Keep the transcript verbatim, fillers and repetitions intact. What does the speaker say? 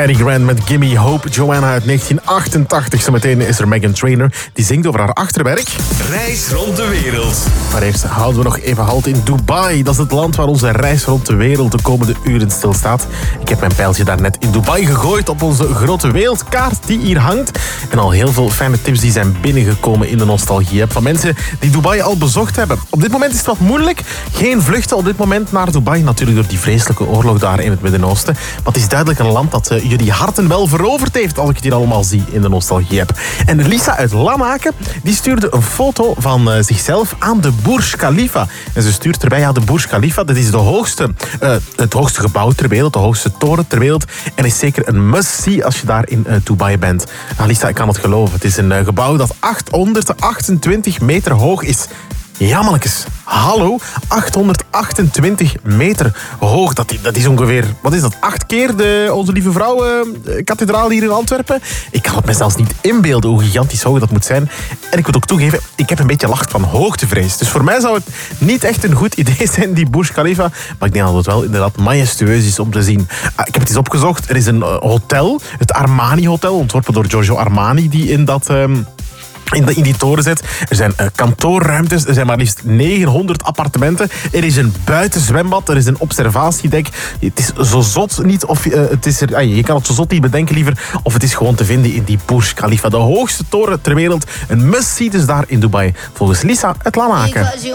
Eddie Grant met Gimme Hope. Joanna uit negentien achtentachtig. Zometeen is er Meghan Trainor. Die zingt over haar achterwerk. Reis rond de wereld. Maar eerst houden we nog even halt in Dubai. Dat is het land waar onze reis rond de wereld de komende uren stilstaat. Ik heb mijn pijltje daarnet in Dubai gegooid op onze grote wereldkaart die hier hangt. En al heel veel fijne tips die zijn binnengekomen in de nostalgie-app van mensen die Dubai al bezocht hebben. Op dit moment is het wat moeilijk. Geen vluchten op dit moment naar Dubai. Natuurlijk door die vreselijke oorlog daar in het Midden-Oosten. Maar het is duidelijk een land dat uh, jullie harten wel veroverd heeft als ik het hier allemaal zie in de nostalgie-app. En Lisa uit Lanaken die stuurde een foto van uh, zichzelf aan de Burj Khalifa. En ze stuurt erbij, ja, de Burj Khalifa, dat is de hoogste, uh, het hoogste gebouw ter wereld, de hoogste toren ter wereld. En is zeker een must-see als je daar in uh, Dubai bent. Nou, Lisa, ik kan het geloven. Het is een uh, gebouw dat achthonderdachtentwintig meter hoog is. Ja, mannetjes. Hallo, achthonderdachtentwintig meter hoog. Dat, dat is ongeveer, wat is dat, acht keer de Onze Lieve Vrouw uh, kathedraal hier in Antwerpen. Ik kan het me zelfs niet inbeelden hoe gigantisch hoog dat moet zijn. En ik moet ook toegeven, ik heb een beetje last van hoogtevrees. Dus voor mij zou het niet echt een goed idee zijn, die Burj Khalifa. Maar ik denk dat het wel inderdaad majestueus is om te zien. Uh, ik heb het eens opgezocht. Er is een uh, hotel, het Armani Hotel, ontworpen door Giorgio Armani, die in dat... Um, In, de, in die toren zit. Er zijn uh, kantoorruimtes, er zijn maar liefst negenhonderd appartementen. Er is een buitenzwembad, er is een observatiedek. Het is zo zot niet, of uh, het is er, uh, je kan het zo zot niet bedenken liever, of het is gewoon te vinden in die Burj Khalifa, de hoogste toren ter wereld. Een must-see dus daar in Dubai, volgens Lisa uit Lanaken.